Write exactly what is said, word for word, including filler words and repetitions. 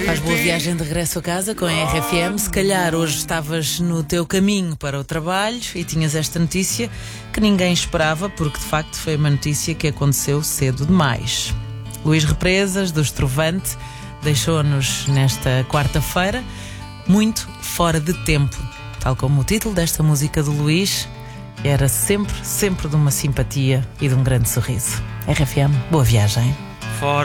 Faz boa viagem de regresso a casa com a R F M. Se calhar hoje estavas no teu caminho para o trabalho e tinhas esta notícia que ninguém esperava, porque de facto foi uma notícia que aconteceu cedo demais. Luís Represas, do Estrovante, deixou-nos nesta quarta-feira muito fora de tempo. Tal como o título desta música do Luís, era sempre, sempre de uma simpatia e de um grande sorriso. R F M, boa viagem. Fora